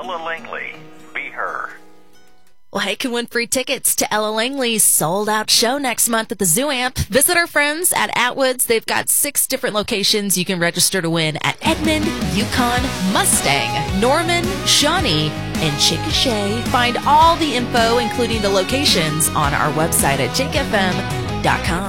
Ella Langley. Be her. Well, hey, can win free tickets to Ella Langley's sold-out show next month at the Zoo Amp. Visit our friends at Atwoods. They've got 6 different locations you can register to win at Edmond, Yukon, Mustang, Norman, Shawnee, and Chickasha. Find all the info, including the locations, on our website at jakefm.com.